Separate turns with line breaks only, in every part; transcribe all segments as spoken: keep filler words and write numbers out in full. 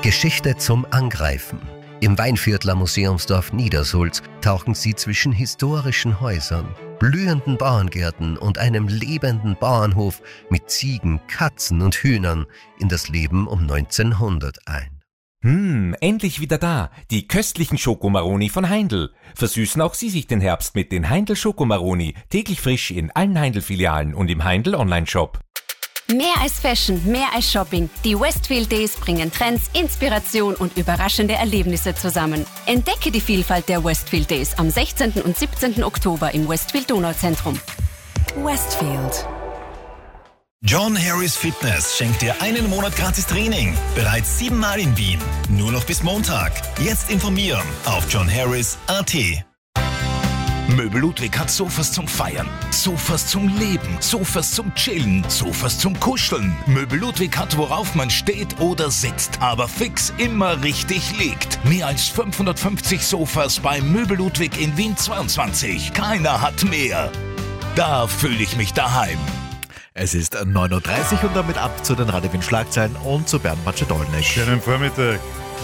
Geschichte zum Angreifen. Im Weinviertler Museumsdorf Niedersulz tauchen Sie zwischen historischen Häusern, blühenden Bauerngärten und einem lebenden Bauernhof mit Ziegen, Katzen und Hühnern in das Leben um neunzehnhundert ein.
Hm, endlich wieder da. Die köstlichen Schokomaroni von Heindl. Versüßen auch Sie sich den Herbst mit den Heindl Schokomaroni. Täglich frisch in allen Heindl-Filialen und im Heindl Online-Shop.
Mehr als Fashion, mehr als Shopping. Die Westfield Days bringen Trends, Inspiration und überraschende Erlebnisse zusammen. Entdecke die Vielfalt der Westfield Days am sechzehnten und siebzehnten Oktober im Westfield Donauzentrum. Westfield.
John Harris Fitness schenkt dir einen Monat gratis Training. Bereits siebenmal in Wien. Nur noch bis Montag. Jetzt informieren auf john harris punkt a t.
Möbel Ludwig hat Sofas zum Feiern, Sofas zum Leben, Sofas zum Chillen, Sofas zum Kuscheln. Möbel Ludwig hat, worauf man steht oder sitzt, aber fix immer richtig liegt. Mehr als fünfhundertfünfzig Sofas bei Möbel Ludwig in Wien zweiundzwanzig. Keiner hat mehr. Da fühle ich mich daheim.
Es ist neun Uhr dreißig und damit ab zu den Radio Wien Schlagzeilen und zu Bernd Macedolnik.
Schönen Vormittag.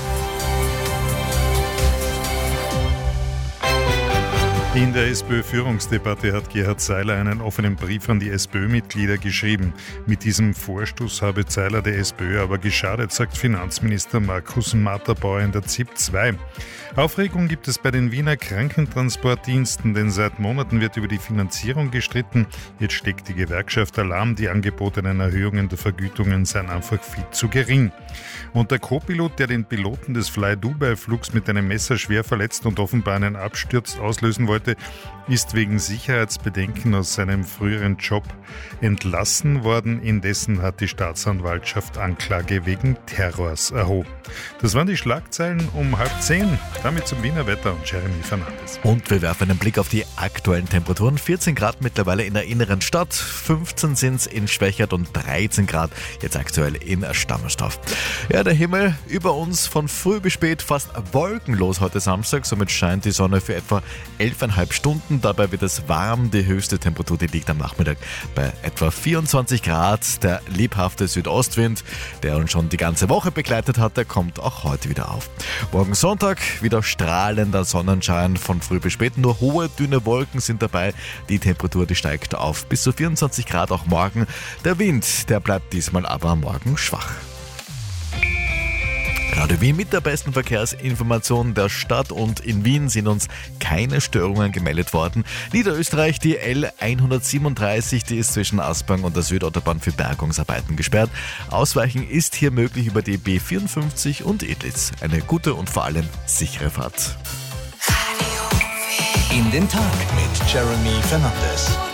In der SPÖ-Führungsdebatte hat Gerhard Seiler einen offenen Brief an die SPÖ-Mitglieder geschrieben. Mit diesem Vorstoß habe Seiler der SPÖ aber geschadet, sagt Finanzminister Markus Matterbauer in der Z I P zwei. Aufregung gibt es bei den Wiener Krankentransportdiensten, denn seit Monaten wird über die Finanzierung gestritten. Jetzt steckt die Gewerkschaft Alarm, die angebotenen Erhöhungen der Vergütungen seien einfach viel zu gering. Und der Co-Pilot, der den Piloten des Fly-Dubai-Flugs mit einem Messer schwer verletzt und offenbar einen Absturz auslösen wollte, ist wegen Sicherheitsbedenken aus seinem früheren Job entlassen worden. Indessen hat die Staatsanwaltschaft Anklage wegen Terrors erhoben. Das waren die Schlagzeilen um halb zehn. Damit zum Wiener Wetter und Jeremy Fernandes.
Und wir werfen einen Blick auf die aktuellen Temperaturen. vierzehn Grad mittlerweile in der inneren Stadt, fünfzehn sind es in Schwächert und dreizehn Grad jetzt aktuell in Stammersdorf. Ja, der Himmel über uns von früh bis spät fast wolkenlos heute Samstag. Somit scheint die Sonne für etwa elfeinhalb Stunden. Dabei wird es warm. Die höchste Temperatur, die liegt am Nachmittag bei etwa vierundzwanzig Grad. Der lebhafte Südostwind, der uns schon die ganze Woche begleitet hat, der kommt auch heute wieder auf. Morgen Sonntag wieder strahlender Sonnenschein von früh bis spät. Nur hohe, dünne Wolken sind dabei. Die Temperatur, die steigt auf bis zu vierundzwanzig Grad auch morgen. Der Wind, der bleibt diesmal aber morgen schwach. Radio Wien mit der besten Verkehrsinformation der Stadt und in Wien sind uns keine Störungen gemeldet worden. Niederösterreich, die L hundertsiebenunddreißig, die ist zwischen Aspang und der Südautobahn für Bergungsarbeiten gesperrt. Ausweichen ist hier möglich über die B vierundfünfzig und Edlitz. Eine gute und vor allem sichere Fahrt.
In den Tag mit Jeremy Fernandes.